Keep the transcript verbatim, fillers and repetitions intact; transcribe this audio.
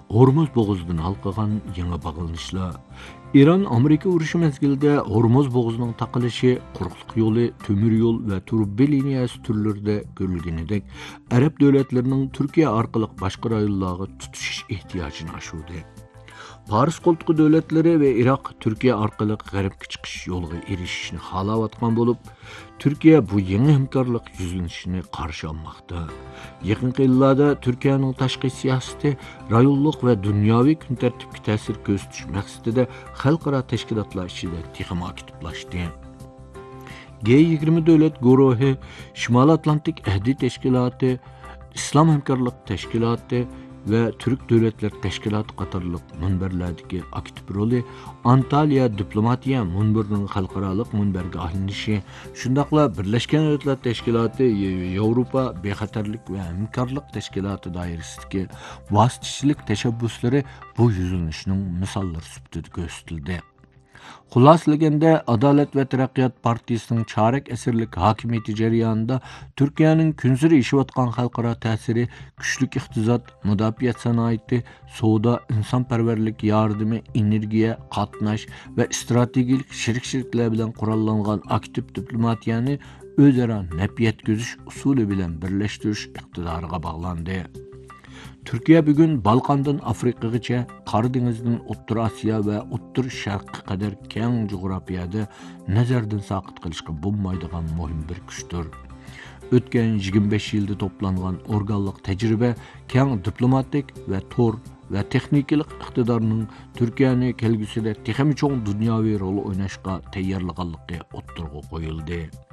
Hormuz boğazından halqagan yangi bağlanışlar. İran Amerika urushi mezgilida Hormuz boğazının taqilishi, quruqliq yo'li, temir yo'l va turbe liniyasi turlarida ko'rilganidek, Arab davlatlarining Turkiya orqali boshqa rayonlarga tutishish ehtiyojini oshirdi. Paris qo'ltiqi davlatlari va Iroq Turkiya orqali g'arbga chiqish yo'liga erishishni xohlayotgan bo'lib, Turkiya bu yangi hamkorlik yuzlanishini qarshi olmoqda. Yaqinqi yillarda Turkiyaning tashqi siyosati rayonlik va dunyoviy kun tartibga ta'sir ko'rsatish maqsadida xalqaro tashkilotlar ichida texmo aktivlashdi. G yigirma davlat guruhi, Shimoliy Atlantik ahdi tashkiloti, Islom hamkorlik tashkiloti ve Türk Devletler Teşkilatı qatarlıq munberlerdeki aktif rolü, Antalya Diplomatiya munberinin xalqaralık munberge ahlinishi, şundaqla Birleşken Devletler Teşkilatı, Avrupa Bexatarlik ve Hamkorlik Teşkilatı dairesideki vasitçilik teşebbüsleri bu yüzülüşünün misalları sübtüdü gösterildi. Xulaslaganda Adalet ve Taraqqiyot Partiyasining chorak asrlik hokimiyati jarayonida Turkiyaning kunziri ishiyotgan xalqaro ta'siri, kuchlik iqtisod, mudofaa sanoati, savdo, insonparvarlik yordami, energiya, qatnash va strategik sherikchiliklar bilan qurollangan aktiv diplomatiyani o'zaro naf yetkazish usuli bilan birlashtirish iqtidoriga bog'landi. Türkiye bugün Balkan'dan Afrika'gacha, Qora dengizdan O'rta Osiyo va O'rta Sharqqa qadar keng coğrafiyada nazardan saqit qilishga bo'lmaydigan muhim bir kuchdir. O'tgan yigirma besh yilda to'plangan organlik tajriba, keng diplomatik va tor va texnikalik iqtidorning Turkiyani kelgusida texmi cho'ng dunyoviy rol o'ynashga tayyorlaganligi o'ttirg'a qo'yildi.